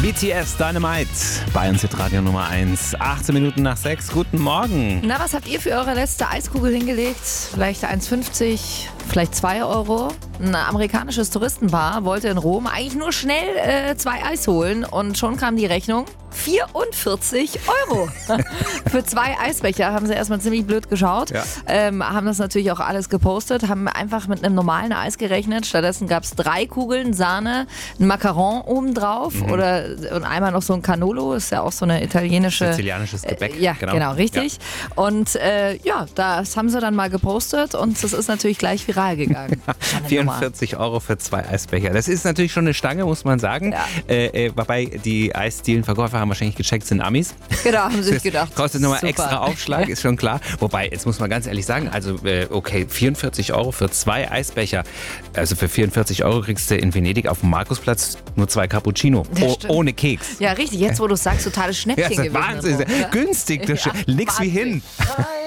BTS Dynamite, Bayern Radio Nummer 1, 18 Minuten nach 6. Guten Morgen. Na, was habt ihr für eure letzte Eiskugel hingelegt? Vielleicht 1,50, vielleicht 2 Euro? Ein amerikanisches Touristenpaar wollte in Rom eigentlich nur schnell 2 Eis holen und schon kam die Rechnung. 44 Euro. Für 2 Eisbecher haben sie erstmal ziemlich blöd geschaut. Ja. Haben das natürlich auch alles gepostet, haben einfach mit einem normalen Eis gerechnet. Stattdessen gab es 3 Kugeln Sahne, ein Macaron obendrauf und einmal noch so ein Cannolo, ist ja auch so eine sizilianisches Gebäck. Ja, genau richtig. Ja. Und das haben sie dann mal gepostet und das ist natürlich gleich viral gegangen. 44 Euro für 2 Eisbecher. Das ist natürlich schon eine Stange, muss man sagen. Ja. Wobei die Eisdielenverkäufer haben wahrscheinlich gecheckt, sind Amis. Genau, haben sie sich gedacht. Kostet nochmal extra Aufschlag, ist schon klar. Wobei, jetzt muss man ganz ehrlich sagen, also okay, 44 Euro für 2 Eisbecher. Also für 44 Euro kriegst du in Venedig auf dem Markusplatz nur 2 Cappuccino. Ohne Keks. Ja, richtig. Jetzt, wo du es sagst, totales Schnäppchen gewesen. Wahnsinn. Günstig. Leg's wie hin.